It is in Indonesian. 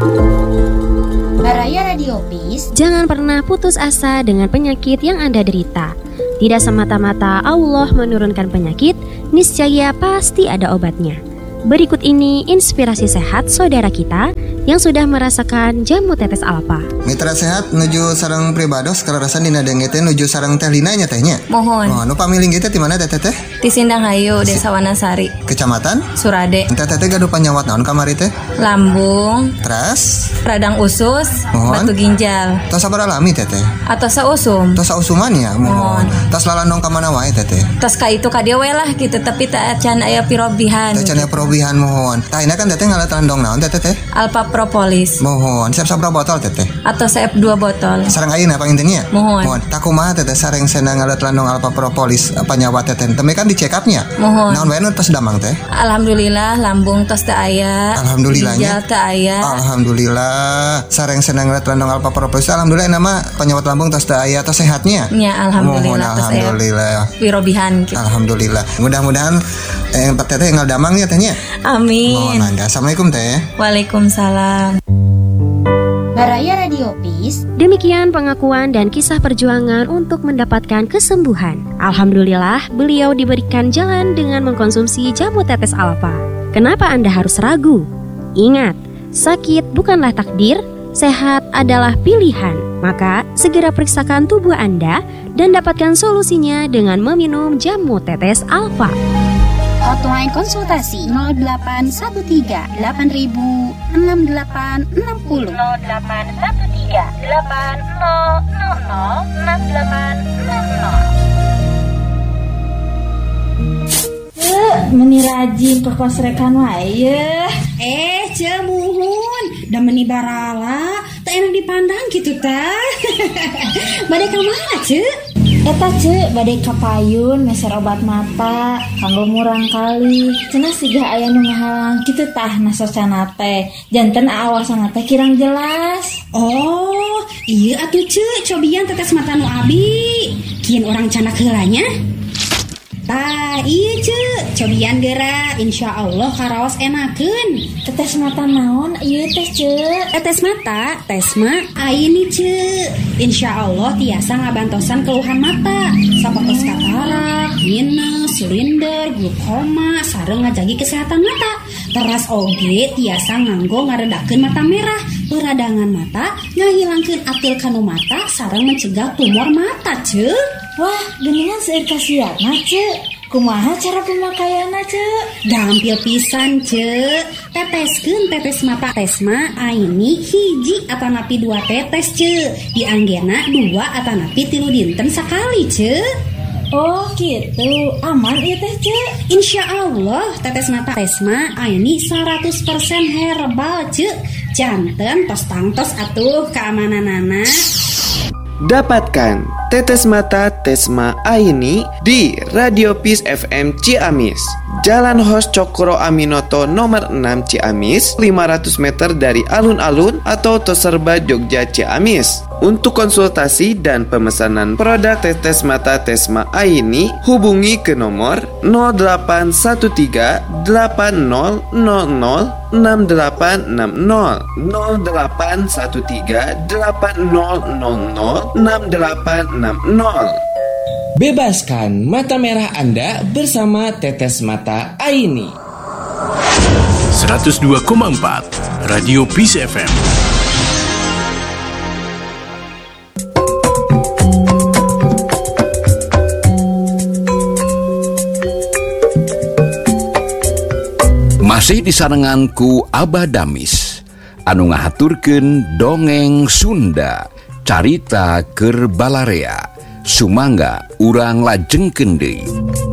Baraya Radio Peace. Jangan pernah putus asa dengan penyakit yang Anda derita. Tidak semata-mata Allah menurunkan penyakit, niscaya pasti ada obatnya. Berikut ini inspirasi sehat saudara kita yang sudah merasakan jamu tetes alfa. Mitra sehat nuju sareng pribados kararasan dina denge teh nuju sareng teh linanya tehnya. Mohon. Oh, nu pamiling kita di mana teh teh? Di Sindanghayu, Desa Wanasari. Kecamatan Surade. Teh teh gaduh panyawat naon kamari teh? Lambung, Teras, radang usus, Mohon. batu ginjal, tos sabar alami teh teh. atau sausum. Tos sausuman ya, mohon. Tos lalandong ka mana wae teh teh. Tos ka itu ka dieu we lah gitu, tapi tak can aya pirobihan. Teh can perobihan mohon. Tah ini kan teh ngalat landong naon teh teh? Alpha Propolis Mohon. Siap sabra botol teh teh. atau CF2 botol. Sareng ayeuna pangintennya. Mohon. Tak kumaha teh sareng sena ngalat landong alpa propolis panyawat teh teh. Teme kan di check up-nya. Mohon. Naon wae nu tos damang teh? Alhamdulillah lambung tos teu aya. Alhamdulillahnya. Ginjal teu aya. Alhamdulillah. Sareng senang ngeliat landong alpa propolis. Alhamdulillah nama penyawat lambung tos teu aya tos sehatnya. Ya alhamdulillah Mohon, tos aya alhamdulillah. pirobihan gitu. Alhamdulillah. Mudah-mudahan teh tinggal damang ya tehnya. Amin. Mohon mangga. Assalamualaikum teh. Waalaikumsalam. Baraya Radio Peace. Demikian pengakuan dan kisah perjuangan untuk mendapatkan kesembuhan. Alhamdulillah, beliau diberikan jalan dengan mengkonsumsi jamu tetes alfa. Kenapa Anda harus ragu? Ingat, sakit bukanlah takdir, sehat adalah pilihan. Maka, segera periksakan tubuh Anda dan dapatkan solusinya dengan meminum jamu tetes alfa. Hotline konsultasi 0813 8000 6860 0813 8000 6860. Meni rajin ke kosrekan wae. Cemuhun da meni barala teu enak dipandang gitu tah. Bade ka mana, Ce? Eta Ce bade ka payun meser obat mata kanggo murang kali. Cenah siga aya nu ngahalang kitu tah nasocana teh. Janten aawasana teh kirang jelas. Oh, iya atuh Ce, cobian tetes mata nu abi. Kieun urang canak heulanya. Tah, iya Ce, cobian geura, insyaallah karaos enakeun. Tetes mata naon ieu teh Ce? Tetes mata, tes mah aini Ce. Insyaallah tiasa ngabantosan keluhan mata, sapertos katarak, minus, silinder, glukoma, sareng ngajagi kesehatan mata. Teras oge tiasa nganggo ngaredakeun mata merah, peradangan mata, ngahilangkeun atil kanu mata, sareng mencegah tumor mata Ce. Wah, geuningan seueur kasiatna Ce. Kumaha cara pemakaianna Ce? Gampil pisan Ce. Teteskeun tetes mata tesma aini hiji atanapi 2 tetes Ce. Dianggena 2 atanapi 3 dinten sakali Ce. Oh gitu, aman ieu teh Ce. Insyaallah tetes mata tesma aini 100% herbal Ce. Janten tos tangtos atuh keamananana. Dapatkan tetes mata Tesma Aini di Radio Peace FM Ciamis, Jalan Hos Cokro Aminoto nomor 6 Ciamis, 500 meter dari alun-alun atau Toserba Jogja Ciamis. Untuk konsultasi dan pemesanan produk tetes mata Tesma Aini, hubungi ke nomor 0813 8000 6860 0813 8000 6860. Bebaskan mata merah Anda bersama Tetes Mata Aini. 102,4 Radio Peace FM. Masih disarenganku Abah Damis anu ngahaturkeun dongeng Sunda carita keur Balarea sumangga urang lajengkeun deui.